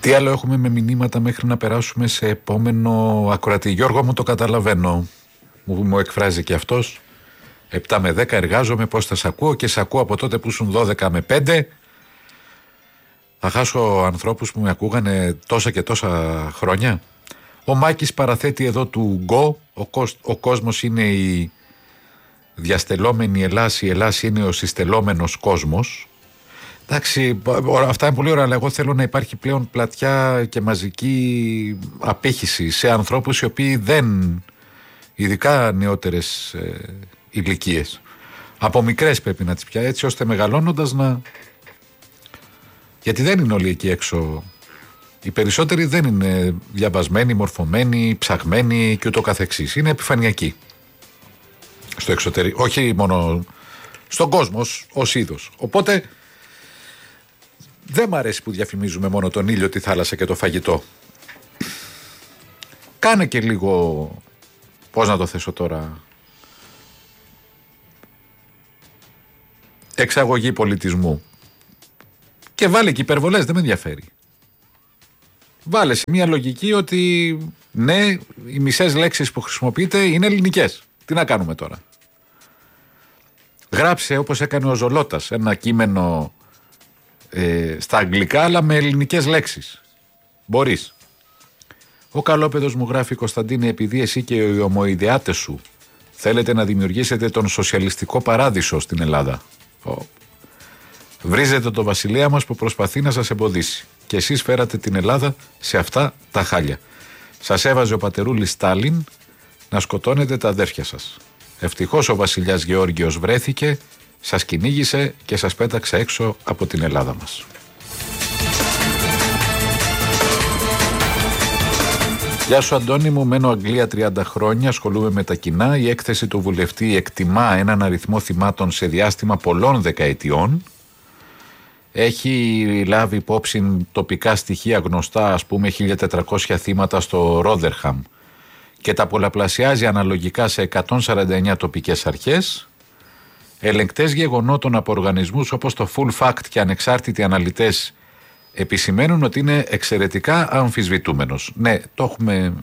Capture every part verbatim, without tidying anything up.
Τι άλλο έχουμε με μηνύματα μέχρι να περάσουμε σε επόμενο ακροατή? Γιώργο, μου το καταλαβαίνω. Μου, μου εκφράζει και αυτός. επτά με δέκα εργάζομαι, πώς θα σ' ακούω, και σ' ακούω από τότε που ήσουν δώδεκα με πέντε. Θα χάσω ανθρώπους που με ακούγανε τόσα και τόσα χρόνια. Ο Μάκης παραθέτει εδώ του Γκο. Ο, κοσ, ο κόσμος είναι η διαστελόμενη Ελλάς, η Ελλάς είναι ο συστελόμενος κόσμος. Εντάξει, αυτά είναι πολύ ωραία, αλλά εγώ θέλω να υπάρχει πλέον πλατιά και μαζική απήχηση σε ανθρώπους οι οποίοι δεν, ειδικά νεότερες ε, ηλικίες, από μικρές πρέπει να τις πιάσει, έτσι ώστε μεγαλώνοντας να... Γιατί δεν είναι όλοι εκεί έξω, οι περισσότεροι δεν είναι διαβασμένοι, μορφωμένοι, ψαγμένοι και ούτω καθεξής, είναι επιφανειακοί στο εξωτερικό, όχι μόνο στον κόσμο ως είδος. Οπότε δεν μ' αρέσει που διαφημίζουμε μόνο τον ήλιο, τη θάλασσα και το φαγητό. Κάνε και λίγο, πώς να το θέσω τώρα, εξαγωγή πολιτισμού. Και βάλε και υπερβολές, δεν με ενδιαφέρει. Βάλε σε μια λογική ότι ναι, οι μισές λέξεις που χρησιμοποιείτε είναι ελληνικές. Τι να κάνουμε τώρα? Γράψε όπως έκανε ο Ζολότας ένα κείμενο ε, στα αγγλικά, αλλά με ελληνικές λέξεις. Μπορείς. Ο καλόπαιδος μου γράφει: Κωνσταντίνε, επειδή εσύ και οι ομοειδεάτες σου θέλετε να δημιουργήσετε τον σοσιαλιστικό παράδεισο στην Ελλάδα, oh. βρίζετε το βασιλέα μας που προσπαθεί να σας εμποδίσει. Και εσείς φέρατε την Ελλάδα σε αυτά τα χάλια. Σας έβαζε ο πατερούλης Στάλιν να σκοτώνετε τα αδέρφια σας. Ευτυχώς ο βασιλιάς Γεώργιος βρέθηκε, σας κυνήγησε και σας πέταξε έξω από την Ελλάδα μας. Γεια σου Αντώνη μου, μένω Αγγλία τριάντα χρόνια, ασχολούμαι με τα κοινά. Η έκθεση του βουλευτή εκτιμά έναν αριθμό θυμάτων σε διάστημα πολλών δεκαετιών. Έχει λάβει υπόψη τοπικά στοιχεία γνωστά, ας πούμε χίλια τετρακόσια θύματα στο Ρόδερχαμ, και τα πολλαπλασιάζει αναλογικά σε εκατόν σαράντα εννέα τοπικές αρχές. Ελεγκτές γεγονότων από οργανισμούς όπως το Full Fact και ανεξάρτητοι αναλυτές επισημαίνουν ότι είναι εξαιρετικά αμφισβητούμενος. Ναι, το έχουμε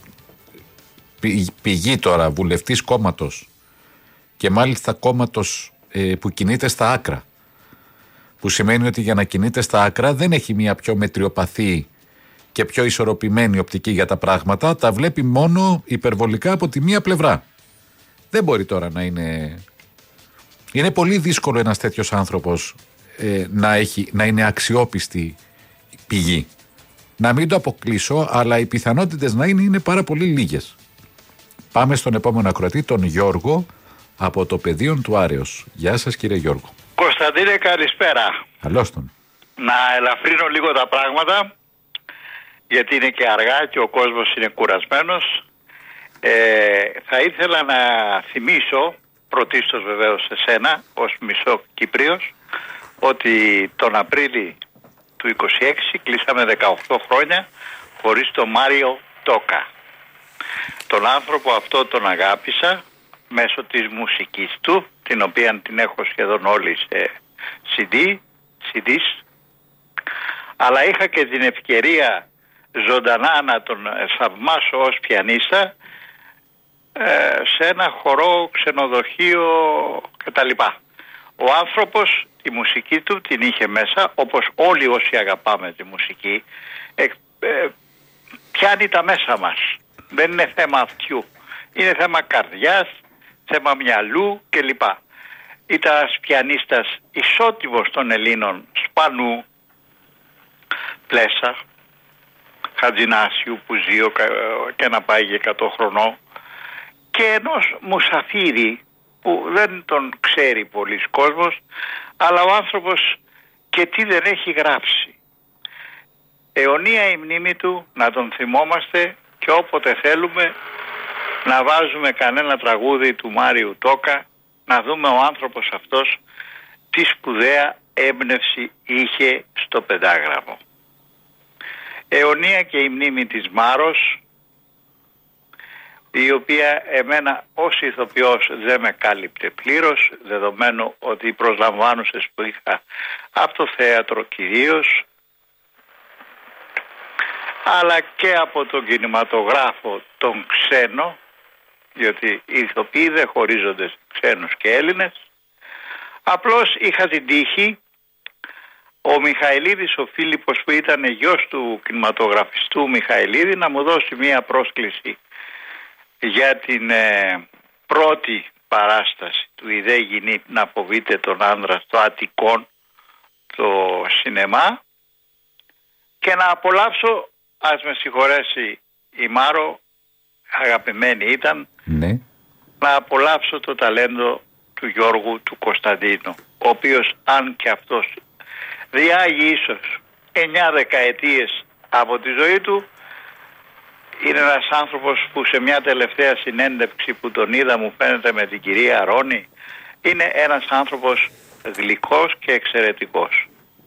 πηγή τώρα, βουλευτής κόμματος, και μάλιστα κόμματος ε, που κινείται στα άκρα. Που σημαίνει ότι για να κινείται στα άκρα δεν έχει μια πιο μετριοπαθή και πιο ισορροπημένη οπτική για τα πράγματα, τα βλέπει μόνο υπερβολικά από τη μία πλευρά. Δεν μπορεί τώρα να είναι... Είναι πολύ δύσκολο ένας τέτοιος άνθρωπος ε, να, έχει, να είναι αξιόπιστη πηγή. Να μην το αποκλείσω, αλλά οι πιθανότητες να είναι, είναι πάρα πολύ λίγες. Πάμε στον επόμενο ακροατή, τον Γιώργο, από το πεδίο του Άρεως. Γεια σας κύριε Γιώργο. Κωνσταντίνε, καλησπέρα. Καλώς τον. Να ελαφρύνω λίγο τα πράγματα, γιατί είναι και αργά και ο κόσμος είναι κουρασμένος. Ε, θα ήθελα να θυμίσω, πρωτίστως βεβαίως σε σένα, ως μισό Κύπριος, ότι τον Απρίλη του είκοσι έξι κλείσαμε δεκαοκτώ χρόνια χωρίς τον Μάριο Τόκα. Τον άνθρωπο αυτό τον αγάπησα μέσω της μουσικής του, την οποία την έχω σχεδόν όλη σε σι ντι, σι ντι, αλλά είχα και την ευκαιρία ζωντανά να τον θαυμάσω ως πιανίστα σε ένα χορό, ξενοδοχείο κτλ. Ο άνθρωπος τη μουσική του την είχε μέσα, όπως όλοι όσοι αγαπάμε τη μουσική, ε, ε, πιάνει τα μέσα μας. Δεν είναι θέμα αυτιού, είναι θέμα καρδιάς, θέμα μυαλού κλπ. Ήταν ένας πιανίστας ισότιμος των Ελλήνων, Σπανού, Πλέσα, Χατζηνάσιου που ζει και να πάει για εκατό χρονών, και ενός Μουσαφίρη που δεν τον ξέρει πολλής κόσμος, αλλά ο άνθρωπος και τι δεν έχει γράψει. Αιωνία η μνήμη του, να τον θυμόμαστε, και όποτε θέλουμε να βάζουμε κανένα τραγούδι του Μάριου Τόκα, να δούμε ο άνθρωπος αυτός τι σπουδαία έμπνευση είχε στο πεντάγραμμο. Αιωνία και η μνήμη της Μάρος, η οποία εμένα ως ηθοποιός δεν με κάλυπτε πλήρως, δεδομένου ότι οι προσλαμβάνουσες που είχα από το θέατρο κυρίως αλλά και από τον κινηματογράφο τον ξένο, διότι οι ηθοποιοί δεν χωρίζονται σε ξένους και Έλληνες. Απλώς είχα την τύχη ο Μιχαηλίδης, ο Φίλιππος, που ήταν γιος του κινηματογραφιστού Μιχαηλίδη, να μου δώσει μία πρόσκληση για την ε, πρώτη παράσταση του «Η δε γυνή να φοβείται τον άνδρα» στο Αττικόν, το σινεμά, και να απολαύσω, ας με συγχωρέσει η Μάρο, αγαπημένη ήταν, ναι, να απολαύσω το ταλέντο του Γιώργου του Κωνσταντίνου, ο οποίος, αν και αυτός διάγει ίσως εννιά δεκαετίες από τη ζωή του, είναι ένας άνθρωπος που σε μια τελευταία συνέντευξη που τον είδα, μου φαίνεται με την κυρία Ρόνη, είναι ένας άνθρωπος γλυκός και εξαιρετικός.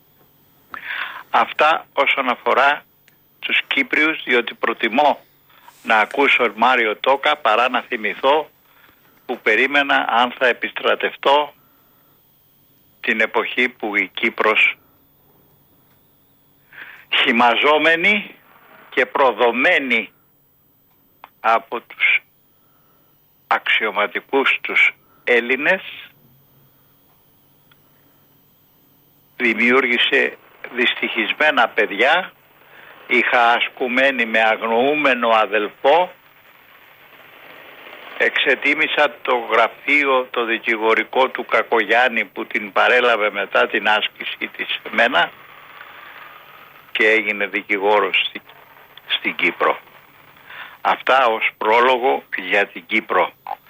Αυτά όσον αφορά τους Κύπριους, διότι προτιμώ να ακούσω Μάριο Τόκα παρά να θυμηθώ που περίμενα αν θα επιστρατευτώ την εποχή που η Κύπρος, χυμαζόμενη και προδομένη από τους αξιωματικούς τους Έλληνες, δημιούργησε δυστυχισμένα παιδιά. Είχα ασκουμένη με αγνοούμενο αδελφό, εξετίμησα το γραφείο το δικηγορικό του Κακογιάννη που την παρέλαβε μετά την άσκηση της εμένα και έγινε δικηγόρος στη, στην Κύπρο. Αυτά ως πρόλογο για την Κύπρο.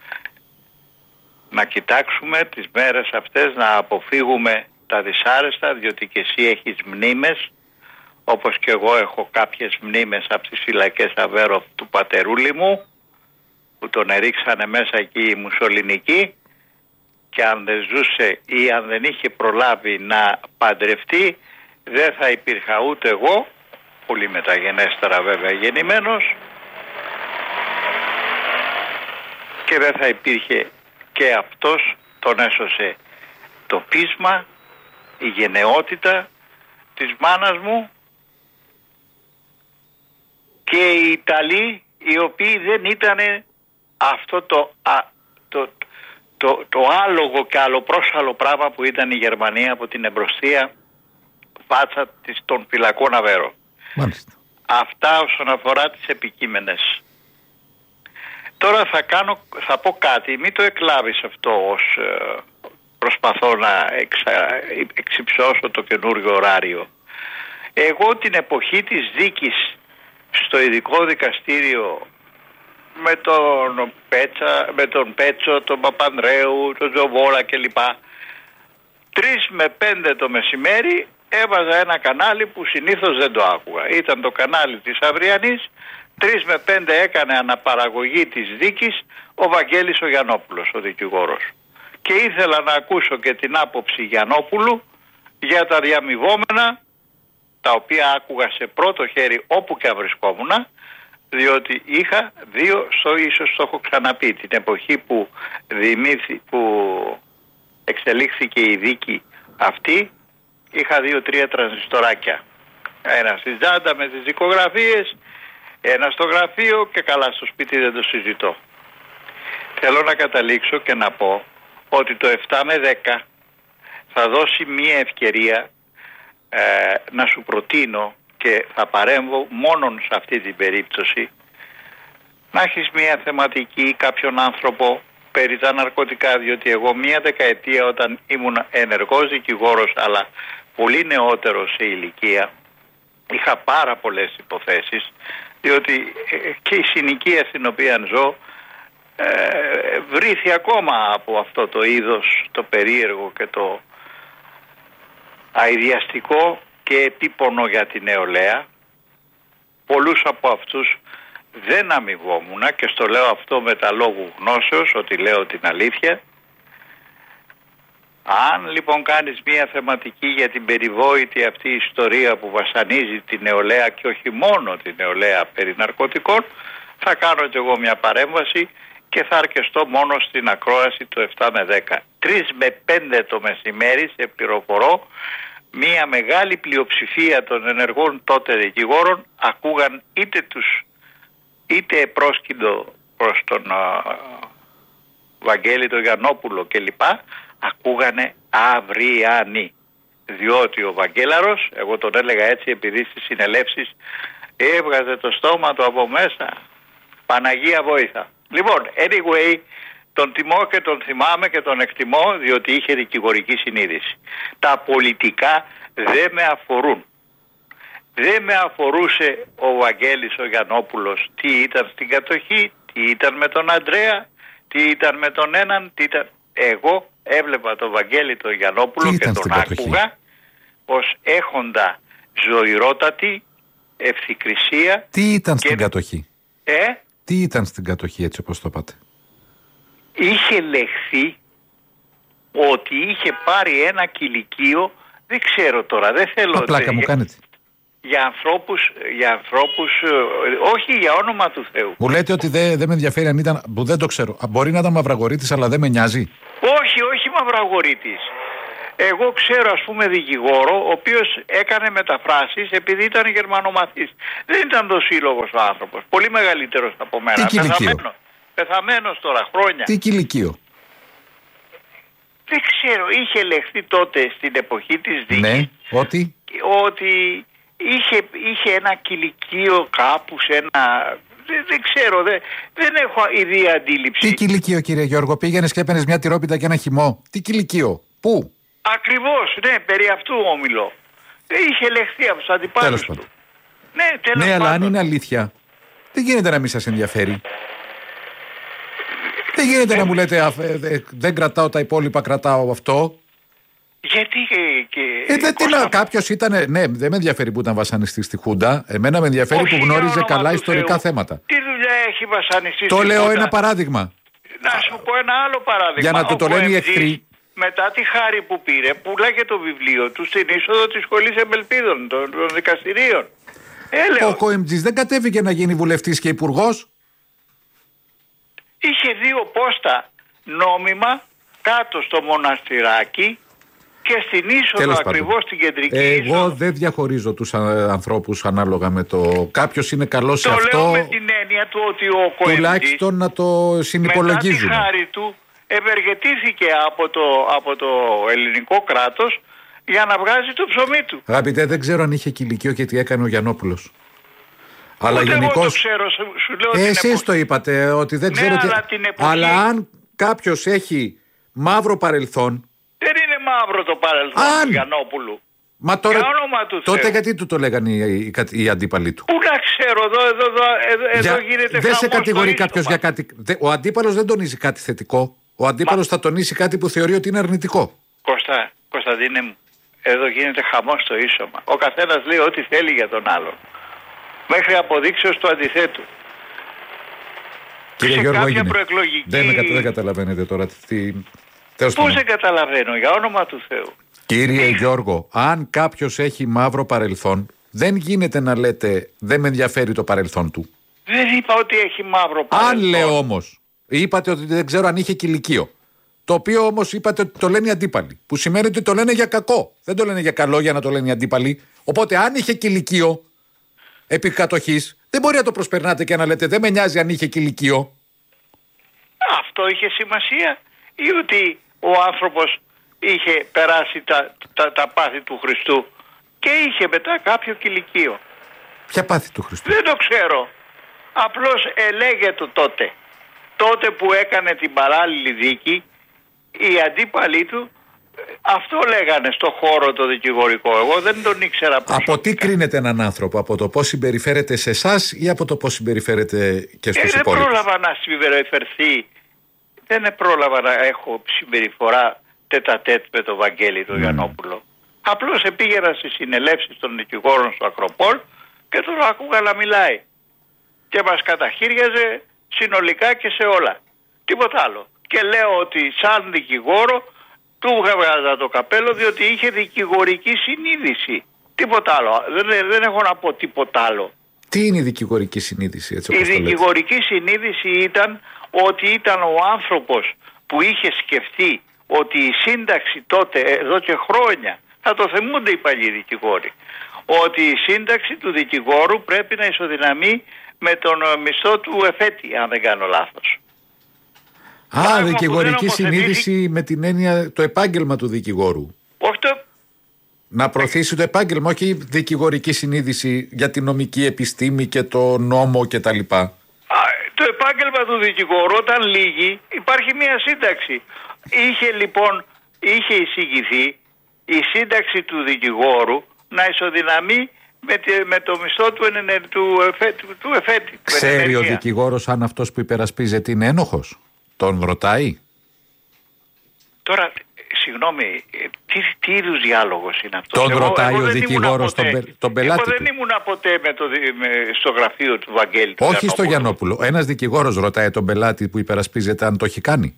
Να κοιτάξουμε τις μέρες αυτές να αποφύγουμε τα δυσάρεστα, διότι και εσύ έχεις μνήμες, όπως και εγώ έχω κάποιες μνήμες από τις φυλακές Αβέροφ του πατερούλη μου, που τον ερίξανε μέσα εκεί οι Μουσολινικοί, και αν δεν ζούσε ή αν δεν είχε προλάβει να παντρευτεί, δεν θα υπήρχα ούτε εγώ, πολύ μεταγενέστερα βέβαια γεννημένος, και δεν θα υπήρχε και αυτός. Τον έσωσε το πείσμα, η γενναιότητα της μάνας μου και οι Ιταλοί, οι οποίοι δεν ήταν αυτό το, α, το, το, το άλογο και αλλοπρόσαλο πράγμα που ήταν η Γερμανία από την εμπροστία φάτσα της, των φυλακών Αβέρο. Μάλιστα. Αυτά όσον αφορά τις επικείμενες. Τώρα θα, κάνω, θα πω κάτι, μην το εκλάβεις αυτό ως ε, προσπαθώ να εξα, εξυψώσω το καινούριο ωράριο. Εγώ την εποχή της δίκης στο ειδικό δικαστήριο με τον, Πέτσα, με τον Πέτσο, τον Παπανδρέου, τον Τζοβόλα κλπ. Τρεις με πέντε το μεσημέρι έβαζα ένα κανάλι που συνήθως δεν το άκουγα. Ήταν το κανάλι της Αυριανής. Τρεις με πέντε έκανε αναπαραγωγή της δίκης ο Βαγγέλης ο Γιαννόπουλος, ο δικηγόρος. Και ήθελα να ακούσω και την άποψη Γιαννόπουλου για τα διαμοιβόμενα, τα οποία άκουγα σε πρώτο χέρι όπου και αν βρισκόμουν, διότι είχα δύο, στο ίσως το έχω ξαναπεί, την εποχή που, δημήθη, που εξελίχθηκε η δίκη αυτή, είχα δύο-τρία τρανζιστοράκια. Ένα στη τσάντα με τις δικογραφίες, ένα στο γραφείο και καλά στο σπίτι δεν το συζητώ. Θέλω να καταλήξω και να πω ότι το επτά με δέκα θα δώσει μία ευκαιρία ε, να σου προτείνω, και θα παρέμβω μόνον σε αυτή την περίπτωση, να έχεις μία θεματική, κάποιον άνθρωπο περί τα ναρκωτικά, διότι εγώ μία δεκαετία όταν ήμουν ενεργός δικηγόρος αλλά πολύ νεότερος σε ηλικία, είχα πάρα πολλές υποθέσεις, διότι και η συνοικία στην οποία ζω ε, βρήθη ακόμα από αυτό το είδος το περίεργο και το αηδιαστικό και επίπονο για την νεολαία. Πολλούς από αυτούς δεν αμοιβόμουν και στο λέω αυτό με τα λόγου γνώσεως, ότι λέω την αλήθεια. Αν λοιπόν κάνεις μία θεματική για την περιβόητη αυτή ιστορία που βασανίζει την νεολαία και όχι μόνο την νεολαία περί ναρκωτικών, θα κάνω και εγώ μια παρέμβαση και θα αρκεστώ μόνο στην ακρόαση του επτά με δέκα. τρεις με πέντε το μεσημέρι, σε πληροφορώ, μία μεγάλη πλειοψηφία των ενεργών τότε δικηγόρων ακούγαν είτε τους είτε πρόσκυντο προς τον α, Βαγγέλη τον Γιαννόπουλο κλπ, ακούγανε αυριανοί. Διότι ο Βαγγέλαρος, εγώ τον έλεγα έτσι επειδή στις συνελεύσεις έβγαζε το στόμα του από μέσα, Παναγία βόηθα. Λοιπόν, anyway, τον τιμώ και τον θυμάμαι και τον εκτιμώ διότι είχε δικηγορική συνείδηση. Τα πολιτικά δεν με αφορούν. Δεν με αφορούσε ο Βαγγέλης ο Γιαννόπουλος τι ήταν στην κατοχή, τι ήταν με τον Αντρέα, τι ήταν με τον έναν, τι ήταν... Εγώ έβλεπα τον Βαγγέλη τον Γιαννόπουλο και τον άκουγα ως έχοντα ζωηρότατη ευθυκρισία. Τι ήταν και... στην κατοχή? Ε? Τι ήταν στην κατοχή, έτσι όπως το πάτε? Είχε λεχθεί ότι είχε πάρει ένα κηλικείο, δεν ξέρω τώρα, δεν θέλω... Μα πλάκα μου κάνετε. Για ανθρώπους, για ανθρώπους, όχι για όνομα του Θεού. Μου λέτε ότι δεν δε με ενδιαφέρει αν ήταν, που δεν το ξέρω. Μπορεί να ήταν Μαυραγορείτης, αλλά δεν με νοιάζει. Όχι, όχι Μαυραγορείτης. Εγώ ξέρω ας πούμε δικηγόρο, ο οποίος έκανε μεταφράσεις επειδή ήταν γερμανομαθής. Δεν ήταν το σύλλογος ο άνθρωπος, πολύ μεγαλύτερος από μένα. Τι Πεθαμένος, πεθαμένος τώρα, χρόνια. Τι κηλικείο? Δεν ξέρω, είχε λεχθεί τότε στην εποχή της δίκης. Ναι, ότι... Ότι... Είχε, είχε ένα κηλικείο κάπου σε ένα... Δεν, δεν ξέρω, δεν, δεν έχω ιδία αντίληψη. Τι κηλικείο, κύριε Γιώργο? Πήγαινες και έπαιρνες μια τυρόπιτα και ένα χυμό? Τι κηλικείο? Πού? Ακριβώς, ναι, περί αυτού ομιλώ. Είχε λεχθεί από τους αντιπάλους του. Πάντων. Ναι, τέλος ναι, πάντων. αλλά αν είναι αλήθεια, δεν γίνεται να μην σας ενδιαφέρει. Δεν γίνεται ε, να μου λέτε α, ε, ε, δεν κρατάω τα υπόλοιπα, κρατάω αυτό. Γιατί και... και ε, δεν τι κάποιος ήταν, ναι, δεν με ενδιαφέρει που ήταν βασανιστής στη Χούντα. Εμένα με ενδιαφέρει όχι, που γνώριζε καλά ιστορικά Θεού. θέματα. Τι δουλειά έχει βασανιστής? Το λέω Χούντα. Ένα παράδειγμα. Να σου πω ένα άλλο παράδειγμα. Για να του το λένε οι εχθροί. Μετά τη χάρη που πήρε, πουλάγε το βιβλίο του στην είσοδο της σχολής Εμπελπίδων, των, των δικαστηρίων. Έλεω. Ο Κοεμτζής δεν κατέβηκε να γίνει βουλευτής και υπουργός? Είχε δύο πόστα νόμιμα κάτω στο μοναστηράκι και στην είσοδο ακριβώς στην κεντρική Εγώ είσοδο. δεν διαχωρίζω τους ανθρώπους ανάλογα με το... Κάποιος είναι καλός σε το αυτό. Το λέω με την έννοια του ότι ο Κοεμτζής τουλάχιστον να το συνυπολογίζουμε. Μετά τη χάρη του ευεργετήθηκε από το, από το ελληνικό κράτος για να βγάζει το ψωμί του. Αγαπητέ, δεν ξέρω αν είχε κηλικείο και τι έκανε ο Γιαννόπουλος. Αλλά Ούτε γενικώς... εγώ το ξέρω, σου, σου λέω ε, την εσείς εποχή. το είπατε ότι δεν ναι, ξέρω τι... αλλά, την εποχή... αλλά αν κάποιος έχει μαύρο παρελθόν... Δεν είναι μαύρο το παρελθόν αν... του Γιαννόπουλου. Μα τώρα... Για όνομα του τότε Θεού. γιατί του το λέγανε οι, οι, οι, οι αντίπαλοι του? Πού να ξέρω, εδώ, εδώ, εδώ, εδώ, για... εδώ γίνεται δεν σε κατηγορεί κάποιος για κάτι. κάτι... Ο αντίπαλος δεν τονίζει κάτι θετικό. Ο αντίπαλος Μα... θα τονίσει κάτι που θεωρεί ότι είναι αρνητικό. Κώστα, Κωνσταντίνε μου, εδώ γίνεται χαμός στο ίσωμα. Ο καθένας λέει ό,τι θέλει για τον άλλον. Μέχρι αποδείξεως του αντιθέτου. Κύριε σε Γιώργο, κάποια έγινε. προεκλογική... Δεν, δεν καταλαβαίνετε τώρα τι... Πώς δεν καταλαβαίνω, για όνομα του Θεού. Κύριε Έχ... Γιώργο, αν κάποιος έχει μαύρο παρελθόν, δεν γίνεται να λέτε δεν με ενδιαφέρει το παρελθόν του. Δεν είπα ότι έχει μαύρο παρελθόν. Αν λέω όμως, είπατε ότι δεν ξέρω αν είχε κηλικείο. Το οποίο όμως είπατε ότι το λένε οι αντίπαλοι. Που σημαίνει ότι το λένε για κακό. Δεν το λένε για καλό για να το λένε οι αντίπαλοι. Οπότε αν είχε κηλικείο επί κατοχής, δεν μπορεί να το προσπερνάτε και να λέτε δεν με νοιάζει αν είχε κηλικείο. Αυτό είχε σημασία ή ότι ο άνθρωπος είχε περάσει τα, τα, τα πάθη του Χριστού και είχε μετά κάποιο κηλικείο? Ποια πάθη του Χριστού? Δεν το ξέρω. Απλώς ελέγεται τότε. Τότε που έκανε την παράλληλη δίκη, οι αντίπαλοι του αυτό λέγανε στο χώρο το δικηγορικό. Εγώ δεν τον ήξερα προσωπικά. Από τι κρίνεται έναν άνθρωπο? Από το πώς συμπεριφέρεται σε εσάς ή από το πώς συμπεριφέρεται και στους ε, υπόλοιπους? Δεν πρόλαβα να συμπεριφερθεί. Δεν πρόλαβα να έχω συμπεριφορά τέτα-τέτ με τον Βαγγέλη τον mm. Γιαννόπουλο. Απλώς πήγαινα στις συνελεύσεις των δικηγόρων στο Ακροπόλ και τον άκουγα να μιλάει. Και μας καταχείριαζε συνολικά και σε όλα. Τίποτα άλλο. Και λέω ότι σαν δικηγόρο του βγάζα το καπέλο διότι είχε δικηγορική συνείδηση. Τίποτα άλλο. Δεν, δεν έχω να πω τίποτα άλλο. Τι είναι η δικηγορική συνείδηση, έτσι όπως η το λέτε? δικηγορική συνείδηση ήταν ότι ήταν ο άνθρωπος που είχε σκεφτεί ότι η σύνταξη τότε, εδώ και χρόνια, θα το θυμούνται οι παλιοί δικηγόροι, ότι η σύνταξη του δικηγόρου πρέπει να ισοδυναμεί με τον μισθό του εφέτη, αν δεν κάνω λάθος. Α, Πράγμα δικηγορική συνείδηση με την έννοια το επάγγελμα του δικηγόρου. Όχι το... Να προωθήσει το επάγγελμα, όχι δικηγορική συνείδηση για την νομική επιστήμη και το νόμο κτλ. Το επάγγελμα του δικηγόρου όταν λύγει υπάρχει μια σύνταξη. Είχε λοιπόν, είχε εισηγηθεί η σύνταξη του δικηγόρου να ισοδυναμεί με, με το μισθό του, ενενε, του, εφέ, του, του εφέτη. Ξέρει ο δικηγόρος αν αυτός που υπερασπίζεται είναι ένοχος? Τον ρωτάει? Τώρα, συγγνώμη, τι, τι είδους διάλογος είναι αυτός? Τον εγώ, ρωτάει εγώ ο δικηγόρος τον, πε, τον πελάτη Εγώ του. δεν ήμουν ποτέ με το, με, στο γραφείο του Βαγγέλη του Όχι Γιαννόπουλου. στο Γιαννόπουλο. Ένας δικηγόρος ρωτάει τον πελάτη που υπερασπίζεται αν το έχει κάνει.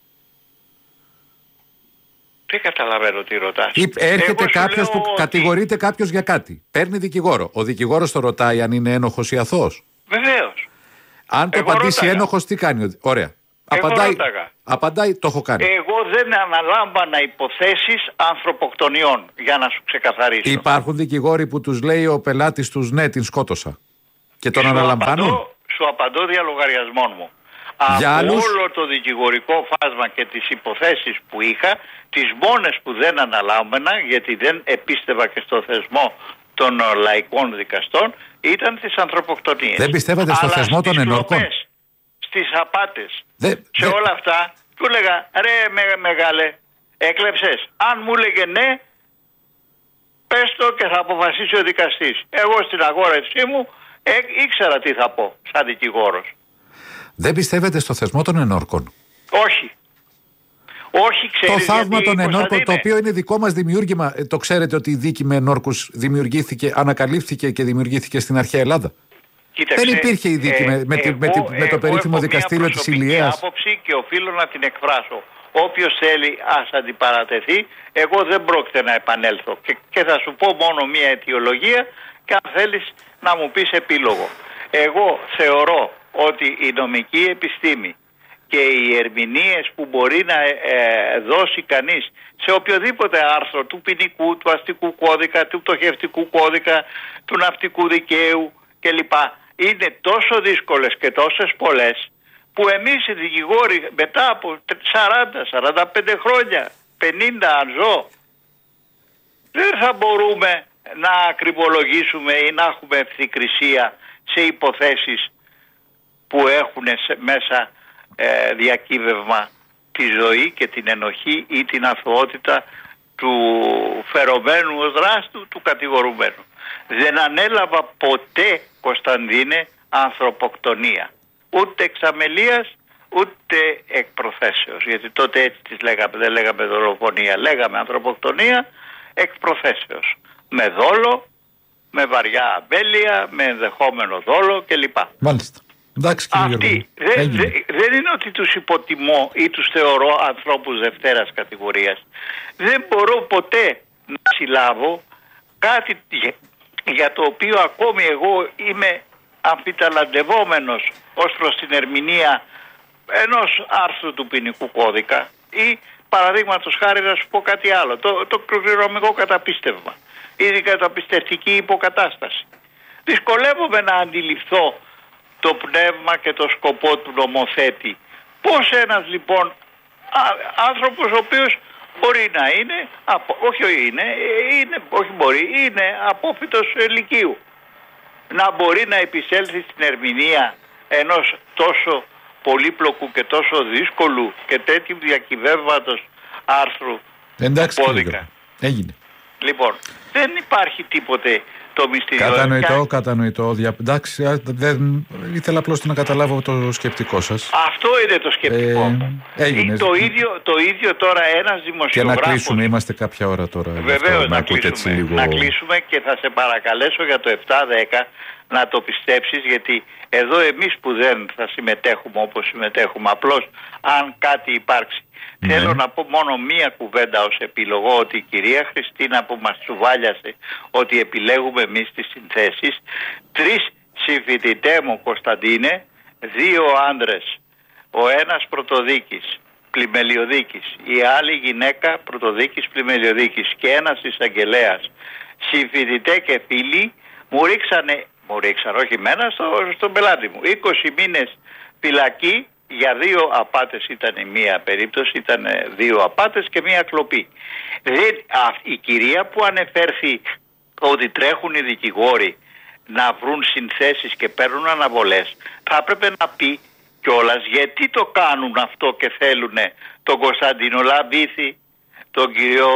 Δεν καταλαβαίνω τι ρωτάς. Ή έρχεται κάποιος που ότι... κατηγορείται κάποιος για κάτι. Παίρνει δικηγόρο. Ο δικηγόρος το ρωτάει αν είναι ένοχος ή αθώος. Βεβαίως. Αν το Εγώ απαντήσει ρώταγα. ένοχος, τι κάνει? Ωραία. Εγώ Απαντάει, ρώταγα. απαντάει, το έχω κάνει. Εγώ δεν αναλάμβανα υποθέσεις ανθρωποκτονιών, για να σου ξεκαθαρίσω. Υπάρχουν δικηγόροι που τους λέει ο πελάτης τους ναι, την σκότωσα. Και τον σου αναλαμβάνουν. Απαντώ, σου απαντώ διαλογαριασμών μου. Για Από άλλους... όλο το δικηγορικό φάσμα και τις υποθέσεις που είχα, τις μόνες που δεν αναλάμβανα, γιατί δεν επίστευα και στο θεσμό των λαϊκών δικαστών, ήταν τις ανθρωποκτονίες. Δεν πιστεύατε στο Αλλά θεσμό των στις ενόρκων? κλοπές, στις απάτες, Δε, σε δε... όλα αυτά, του έλεγα, ρε με, μεγάλε, έκλεψες? Αν μου έλεγε ναι, πες το και θα αποφασίσει ο δικαστής. Εγώ στην αγόρευσή μου ε, ήξερα τι θα πω σαν δικηγόρος. Δεν πιστεύετε στο θεσμό των ενόρκων? Όχι. Όχι, ξέρεις, το θαύμα γιατί, των ενόρκων, Κωνσταντίνε, το οποίο είναι δικό μας δημιούργημα, ε, το ξέρετε ότι η δίκη με ενόρκους δημιουργήθηκε, ανακαλύφθηκε και δημιουργήθηκε στην αρχαία Ελλάδα? Κοίταξε, δεν υπήρχε η δίκη ε, με, με, εγώ, με, με το περίφημο δικαστήριο της Ηλιαίας. Έχω άποψη και οφείλω να την εκφράσω. Όποιος θέλει ας αντιπαρατεθεί, εγώ δεν πρόκειται να επανέλθω. Και, και θα σου πω μόνο μία αιτιολογία και αν θέλεις να μου πεις επίλογο. Εγώ θεωρώ ότι η νομική επιστήμη και οι ερμηνείες που μπορεί να ε, δώσει κανείς σε οποιοδήποτε άρθρο του ποινικού, του αστικού κώδικα, του πτωχευτικού κώδικα, του ναυτικού δικαίου κλπ. Είναι τόσο δύσκολες και τόσες πολλές που εμείς οι δικηγόροι μετά από σαράντα με σαράντα πέντε χρόνια, πενήντα αν ζω, δεν θα μπορούμε να ακριβολογήσουμε ή να έχουμε ευθυκρισία σε υποθέσεις που έχουν μέσα ε, διακύβευμα τη ζωή και την ενοχή ή την αθωότητα του φερομένου ως δράστου, του κατηγορουμένου. Δεν ανέλαβα ποτέ, Κωνσταντίνε, ανθρωποκτονία. Ούτε εξαμελίας, ούτε εκ προθέσεως. Γιατί τότε έτσι τις λέγαμε, δεν λέγαμε δολοφονία, λέγαμε ανθρωποκτονία εκ προθέσεως. Με δόλο, με βαριά αμέλεια, με ενδεχόμενο δόλο κλπ. Μάλιστα. Εντάξει, κύριε Αυτοί δεν, δε, δεν είναι ότι τους υποτιμώ ή τους θεωρώ ανθρώπους δευτέρας κατηγορίας. Δεν μπορώ ποτέ να συλλάβω κάτι για το οποίο ακόμη εγώ είμαι αμφιταλαντευόμενος ως προς την ερμηνεία ενός άρθρου του ποινικού κώδικα ή παραδείγματος χάρη να σου πω κάτι άλλο, το, το κληρονομικό καταπίστευμα ή την καταπιστευτική υποκατάσταση. Δυσκολεύομαι να αντιληφθώ το πνεύμα και το σκοπό του νομοθέτη. Πώς ένας λοιπόν α, άνθρωπος ο οποίος μπορεί να είναι, απο, όχι είναι, είναι, όχι μπορεί, είναι απόφοιτος λυκείου, να μπορεί να επισέλθει στην ερμηνεία ενός τόσο πολύπλοκου και τόσο δύσκολου και τέτοιου διακυβεύματος άρθρου. Εντάξει, κώδικα. Έγινε. Λοιπόν, δεν υπάρχει τίποτε το μυστήριο. Κατανοητό, και... κατανοητό. Δια... Εντάξει, δεν... ήθελα απλώς να καταλάβω το σκεπτικό σας. Αυτό είναι το σκεπτικό ε, μου. Έγινε. Το ίδιο, το ίδιο τώρα ένας δημοσιογράφος. Και να κλείσουμε, είμαστε κάποια ώρα τώρα. Βεβαίως να κλείσουμε, λίγο... να κλείσουμε και θα σε παρακαλέσω για το επτά δέκα να το πιστέψεις, γιατί εδώ εμείς που δεν θα συμμετέχουμε όπως συμμετέχουμε, απλώς αν κάτι υπάρξει. Ναι. Θέλω να πω μόνο μία κουβέντα ως επιλογό, ότι η κυρία Χριστίνα που μας τσουβάλιασε ότι επιλέγουμε εμείς τις συνθέσεις, τρεις συμφοιτητέ μου, Κωνσταντίνε, δύο άντρες, ο ένας πρωτοδίκης, πλημελιωδίκης, η άλλη γυναίκα πρωτοδίκης πλημελιωδίκης και ένας εισαγγελέας, συμφοιτητέ και φίλοι, μου ρίξανε, μου ρίξαν όχι εμένα, στο, στον πελάτη μου, είκοσι μήνες φυλακή για δύο απάτες. Ήταν η μία περίπτωση, ήταν δύο απάτες και μία κλοπή. Δεν, α, η κυρία που ανεφέρθη ότι τρέχουν οι δικηγόροι να βρουν συνθέσεις και παίρνουν αναβολές, θα έπρεπε να πει κιόλας γιατί το κάνουν αυτό και θέλουν τον Κωνσταντίνο Λαμπίθη, τον κύριο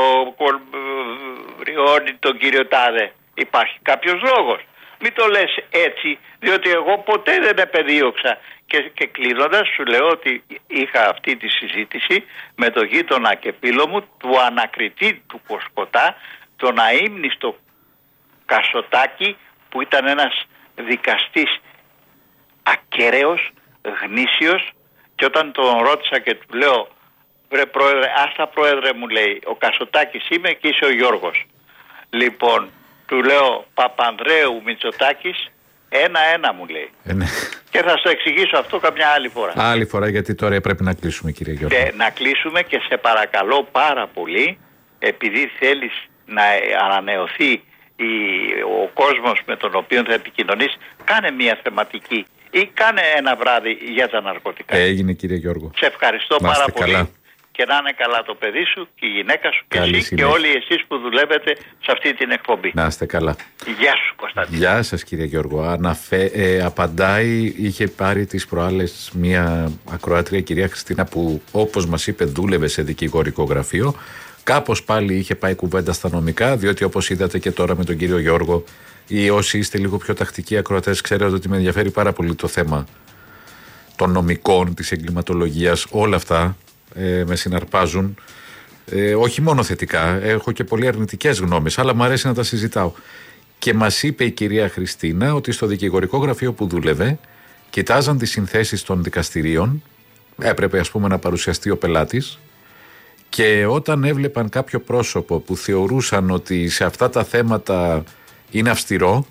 Ριόνι, τον κύριο Τάδε. Υπάρχει κάποιος λόγος. Μην το λες έτσι, διότι εγώ ποτέ δεν επεδίωξα. Και, και κλείνοντας σου λέω ότι είχα αυτή τη συζήτηση με τον γείτονα και φίλο μου, του ανακριτή του Κοσκοτά, τον αείμνηστο Κασοτάκη, που ήταν ένας δικαστής ακέραιος, γνήσιος, και όταν τον ρώτησα και του λέω, βρε πρόεδρε, άστα πρόεδρε, μου λέει, ο Κασοτάκης είμαι και είσαι ο Γιώργος. Λοιπόν, του λέω, Παπανδρέου Μητσοτάκης, ένα-ένα μου λέει. Ε, ναι. Και θα σου εξηγήσω αυτό καμιά άλλη φορά. Άλλη φορά, γιατί τώρα πρέπει να κλείσουμε, κύριε Γιώργο. Και να κλείσουμε, και σε παρακαλώ πάρα πολύ, επειδή θέλεις να ανανεωθεί η, ο κόσμος με τον οποίο θα επικοινωνείς, κάνε μια θεματική ή κάνε ένα βράδυ για τα ναρκωτικά. Έγινε, κύριε Γιώργο. Σε ευχαριστώ να πάρα πολύ. Καλά. Και να είναι καλά το παιδί σου και η γυναίκα σου. Καλή και εσύ συνέχεια. Και όλοι εσείς που δουλεύετε σε αυτή την εκπομπή. Να είστε καλά. Γεια σου, Κωνσταντίνο. Γεια σας, κύριε Γιώργο. Αναφε... Ε, απαντάει, είχε πάρει τις προάλλες μια ακροάτρια, κυρία Χριστίνα, που όπως μας είπε δούλευε σε δικηγορικό γραφείο. Κάπως πάλι είχε πάει κουβέντα στα νομικά, διότι όπως είδατε και τώρα με τον κύριο Γιώργο, ή όσοι είστε λίγο πιο τακτικοί ακροατές, ξέρετε ότι με ενδιαφέρει πάρα πολύ το θέμα των νομικών, της εγκληματολογίας, όλα αυτά ε, με συναρπάζουν. Ε, όχι μόνο θετικά, έχω και πολύ αρνητικές γνώμες, αλλά μου αρέσει να τα συζητάω. Και μας είπε η κυρία Χριστίνα ότι στο δικηγορικό γραφείο που δούλευε, κοιτάζαν τις συνθέσεις των δικαστηρίων, έπρεπε ας πούμε να παρουσιαστεί ο πελάτης, και όταν έβλεπαν κάποιο πρόσωπο που θεωρούσαν ότι σε αυτά τα θέματα είναι αυστηρό,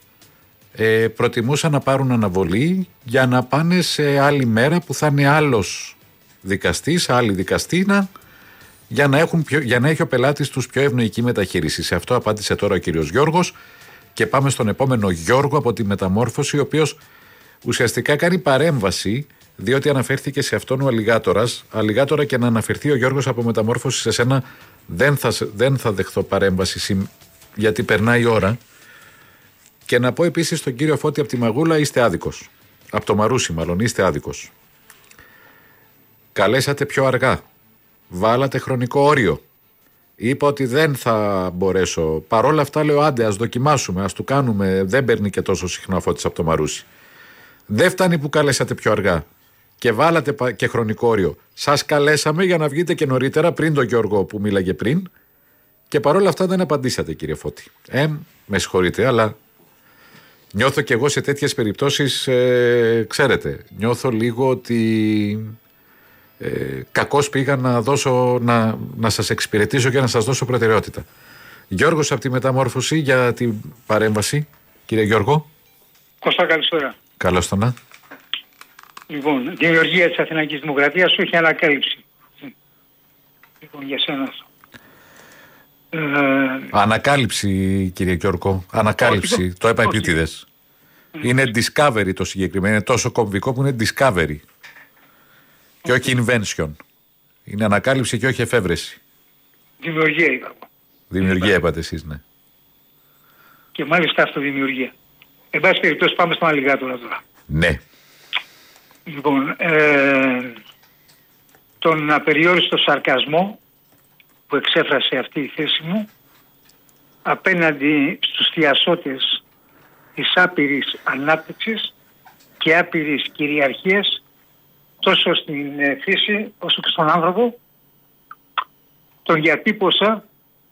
ε, προτιμούσαν να πάρουν αναβολή για να πάνε σε άλλη μέρα που θα είναι άλλος δικαστής, άλλη δικαστήνα, για να, έχουν πιο, για να έχει ο πελάτης τους πιο ευνοϊκή μεταχείριση. Σε αυτό απάντησε τώρα ο κύριος Γιώργος, και πάμε στον επόμενο Γιώργο από τη Μεταμόρφωση, ο οποίος ουσιαστικά κάνει παρέμβαση, διότι αναφέρθηκε σε αυτόν ο Αλιγάτορας. Αλιγάτορα, και να αναφερθεί ο Γιώργος από Μεταμόρφωση σε σένα, δεν θα, δεν θα δεχθώ παρέμβαση, γιατί περνάει η ώρα. Και να πω επίσης στον κύριο Φώτη από τη Μαγούλα, είστε άδικος. Από το Μαρούσι μάλλον, είστε άδικος. Καλέσατε πιο αργά. Βάλατε χρονικό όριο. Είπα ότι δεν θα μπορέσω. Παρόλα αυτά λέω, άντε ας δοκιμάσουμε, ας του κάνουμε. Δεν παίρνει και τόσο συχνά ο Φώτης από το Μαρούσι. Δεν φτάνει που καλέσατε πιο αργά και βάλατε και χρονικό όριο. Σας καλέσαμε για να βγείτε και νωρίτερα, πριν τον Γιώργο που μίλαγε πριν, και παρόλα αυτά δεν απαντήσατε, κύριε Φώτη. Ε, με συγχωρείτε, αλλά νιώθω κι εγώ σε τέτοιες περιπτώσεις, ε, ξέρετε, νιώθω λίγο ότι ε, κακώς πήγα να, δώσω, να, να σας εξυπηρετήσω και να σας δώσω προτεραιότητα. Γιώργος από τη Μεταμόρφωση, για την παρέμβαση. Κύριε Γιώργο. Κώστα, καλησπέρα. Καλώς το να. Λοιπόν, δημιουργία της Αθηναϊκής Δημοκρατίας σου έχει ανακάλυψη. Λοιπόν, για σένα. Ε... Ανακάλυψη, κύριε Γιώργο. Ανακάλυψη. Όχι, το είπα επίτηδες. Είναι discovery το συγκεκριμένο. Είναι τόσο κομβικό που είναι discovery. Και όχι invention. Είναι ανακάλυψη και όχι εφεύρεση. Δημιουργία είπα. Δημιουργία είπατε εσείς, ναι. Και μάλιστα αυτοδημιουργία. Εν πάση περιπτώσει πάμε στον Αλιγάτορα τώρα. Ναι. Λοιπόν, ε, τον απεριόριστο σαρκασμό που εξέφρασε αυτή η θέση μου απέναντι στους θειασότες της άπειρης ανάπτυξης και άπειρης κυριαρχίας τόσο στην φύση όσο και στον άνθρωπο, τον διατύπωσα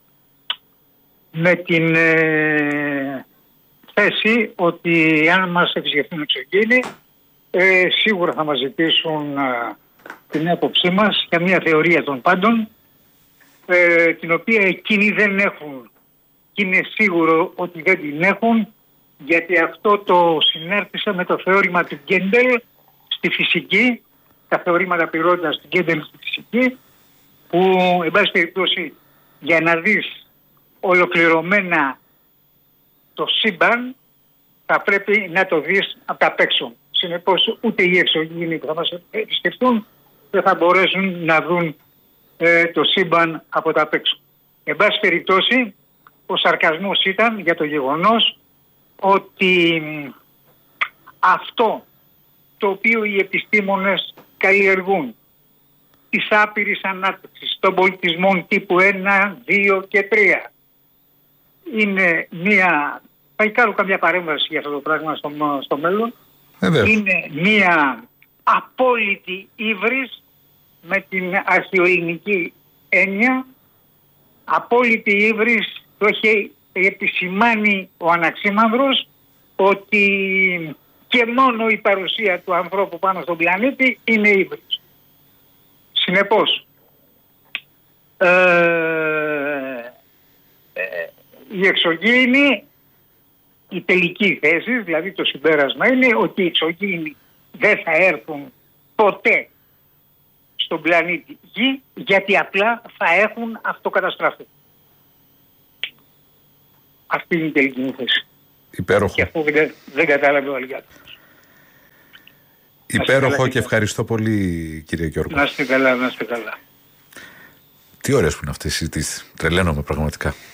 με την ε, θέση ότι αν μας επισκεφτούν εξωγήινοι ε, σίγουρα θα μας ζητήσουν ε, την άποψή μας για μια θεωρία των πάντων ε, την οποία εκείνοι δεν έχουν, και είναι σίγουρο ότι δεν την έχουν, γιατί αυτό το συνέρτησα με το θεώρημα του Γκέντελ στη φυσική, τα θεωρήματα πληρότητας στην κέντρη φυσική, που εν πάση περιπτώσει για να δεις ολοκληρωμένα το σύμπαν θα πρέπει να το δεις από τα απ' έξω. Συνεπώς ούτε οι εξωγήινοι που θα μας επισκεφτούν δεν θα μπορέσουν να δουν ε, το σύμπαν από τα απ' έξω. Εν πάση περιπτώσει, ο σαρκασμός ήταν για το γεγονός ότι αυτό το οποίο οι επιστήμονες καλλιεργούν, της άπειρης ανάπτυξης των πολιτισμών τύπου ένα, δύο και τρία, είναι μία, θα κάνω καμιά παρέμβαση για αυτό το πράγμα στο, στο μέλλον, Βέβαια. είναι μία απόλυτη ύβρις με την αρχαιοελληνική έννοια. Απόλυτη ύβρις, το έχει επισημάνει ο Αναξίμανδρος, ότι και μόνο η παρουσία του ανθρώπου πάνω στον πλανήτη είναι ύβρις. Συνεπώς, ε, ε, οι εξωγήινοι, η τελική θέση, δηλαδή το συμπέρασμα είναι ότι οι εξωγήινοι δεν θα έρθουν ποτέ στον πλανήτη Γη, γιατί απλά θα έχουν αυτοκαταστραφεί. Αυτή είναι η τελική μου θέση. Υπέροχο. Και αυτό δεν, δεν κατάλαβε ο Αλγιάτος. Υπέροχο και ευχαριστώ πολύ, κύριε Γιώργο. Να είστε καλά, να είστε καλά. Τι ωραίες που είναι αυτές οι συζητήσεις. Τρελαίνομαι πραγματικά.